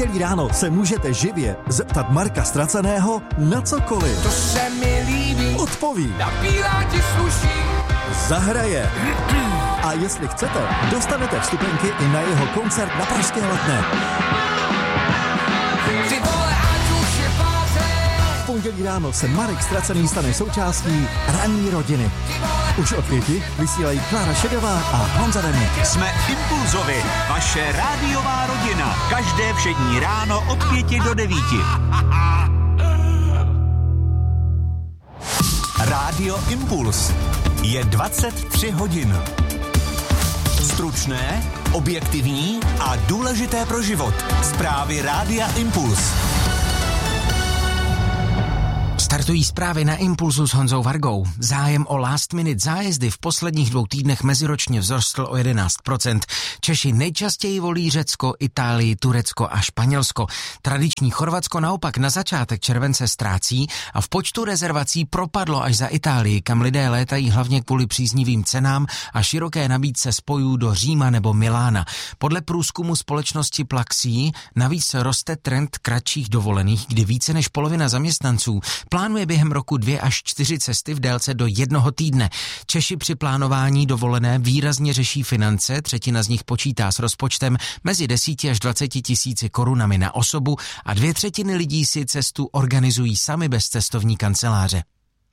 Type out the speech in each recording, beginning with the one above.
pondělí ráno se můžete živě zeptat Marka Ztraceného na cokoliv. To se mi líbí. Odpoví. Na bílá ti sluší. Zahraje. A jestli chcete, dostanete vstupenky i na jeho koncert na Pražské Letné. Ty vole, ať už je pátek. V pondělí ráno se Marek Ztracený stane součástí ranní rodiny. Už od 5 vysílají Klára Šedová a Honza Deník. Jsme Impulzovi, vaše rádiová rodina. Každé všední ráno od 5 do 9. Rádio Impuls. Je 23 hodin. Stručné, objektivní a důležité pro život. Zprávy Rádia Impuls. Startují zprávy na Impulsu s Honzou Vargou. Zájem o last minute zájezdy v posledních 2 týdnech meziročně vzrostl o 11%. Češi nejčastěji volí Řecko, Itálii, Turecko a Španělsko. Tradiční Chorvatsko naopak na začátek července ztrácí a v počtu rezervací propadlo až za Itálii, kam lidé létají hlavně kvůli příznivým cenám a široké nabídce spojů do Říma nebo Milána. Podle průzkumu společnosti Plaxi navíc roste trend kratších dovolených, kdy více než polovina zaměstnanců plánuje během roku 2 až 4 cesty v délce do 1 týdne. Češi při plánování dovolené výrazně řeší finance, třetina z nich počítá s rozpočtem mezi 10 až 20 tisíci korunami na osobu a 2/3 lidí si cestu organizují sami bez cestovní kanceláře.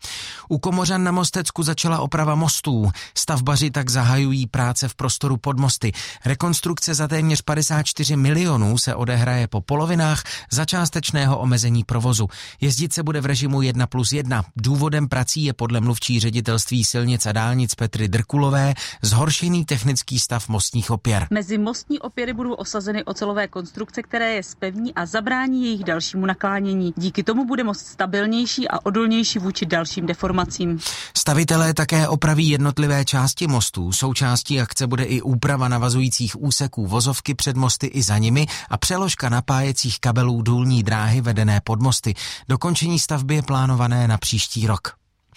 U Komořan na Mostecku začala oprava mostů. Stavbaři tak zahajují práce v prostoru pod mosty. Rekonstrukce za téměř 54 milionů se odehraje po polovinách za částečného omezení provozu. Jezdit se bude v režimu 1+1. Důvodem prací je podle mluvčí ředitelství silnic a dálnic Petry Drkulové zhoršený technický stav mostních opěr. Mezi mostní opěry budou osazeny ocelové konstrukce, které je zpevní a zabrání jejich dalšímu naklánění. Díky tomu bude most stabilnější a odolnější vůči dalším deformacím. Stavitelé také opraví jednotlivé části mostů. Součástí akce bude i úprava navazujících úseků vozovky před mosty i za nimi a přeložka napájecích kabelů důlní dráhy vedené pod mosty. Dokončení stavby je plánované na příští rok.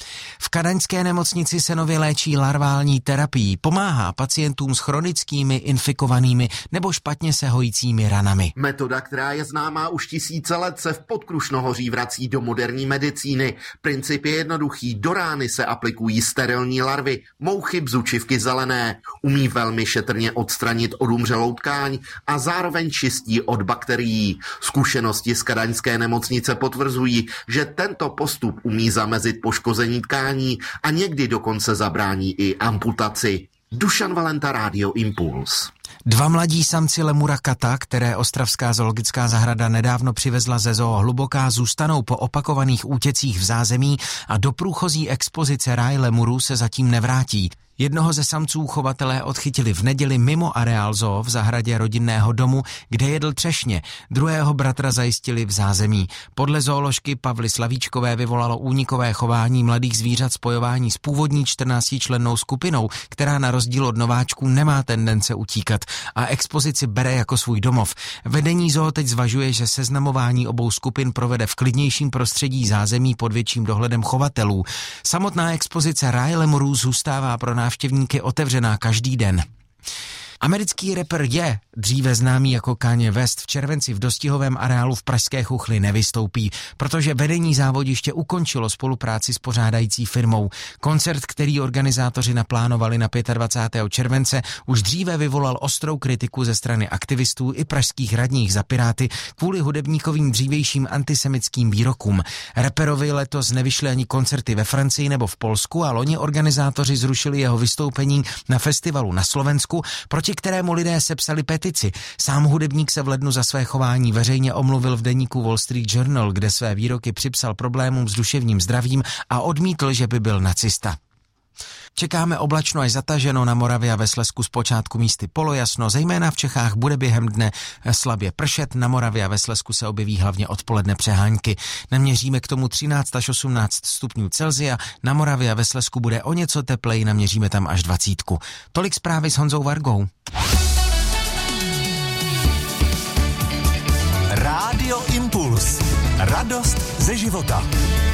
V kadaňské nemocnici se nově léčí larvální terapií. Pomáhá pacientům s chronickými, infikovanými nebo špatně se hojícími ranami. Metoda, která je známá už tisíce let, se v Podkrušnohoří vrací do moderní medicíny. Princip je jednoduchý. Do rány se aplikují sterilní larvy, mouchy, bzučivky zelené. Umí velmi šetrně odstranit odumřelou tkáň a zároveň čistí od bakterií. Zkušenosti z kadaňské nemocnice potvrzují, že tento postup umí zamezit poškození tkání a někdy dokonce zabrání i amputaci. Dušan Valenta, Rádio Impuls. 2 mladí samci lemura kata, které ostravská zoologická zahrada nedávno přivezla ze zoo Hluboká, zůstanou po opakovaných útěcích v zázemí a do průchozí expozice Ráj lemurů se zatím nevrátí. Jednoho ze samců chovatelé odchytili v neděli mimo areál zoo v zahradě rodinného domu, kde jedl třešně. Druhého bratra zajistili v zázemí. Podle zooložky Pavly Slavíčkové vyvolalo únikové chování mladých zvířat spojování s původní 14člennou skupinou, která na rozdíl od nováčků nemá tendence utíkat a expozici bere jako svůj domov. Vedení zoo teď zvažuje, že seznamování obou skupin provede v klidnějším prostředí zázemí pod větším dohledem chovatelů. Samotná expozice Ráj lemurů zůstává pro návštěvníky otevřená každý den. Americký rapper Je, dříve známý jako Kanye West, v červenci v dostihovém areálu v Pražské Chuchli nevystoupí, protože vedení závodiště ukončilo spolupráci s pořádající firmou. Koncert, který organizátoři naplánovali na 25. července, už dříve vyvolal ostrou kritiku ze strany aktivistů i pražských radních za Piráty kvůli hudebníkovým dřívějším antisemickým výrokům. Rapperovi letos nevyšly ani koncerty ve Francii nebo v Polsku a loni organizátoři zrušili jeho vystoupení na festivalu na Slovensku, proti kterému lidé sepsali petici. Sám hudebník se v lednu za své chování veřejně omluvil v deníku Wall Street Journal, kde své výroky připsal problémům s duševním zdravím a odmítl, že by byl nacista. Čekáme oblačno až zataženo, na Moravě a ve Slezsku zpočátku místy polojasno, zejména v Čechách bude během dne slabě pršet, na Moravě a ve Slezsku se objeví hlavně odpoledne přehánky. Naměříme k tomu 13 až 18 stupňů Celsia, na Moravě a ve Slezsku bude o něco tepleji, naměříme tam až 20. Tolik zprávy s Honzou Vargou. Rádio Impuls. Radost ze života.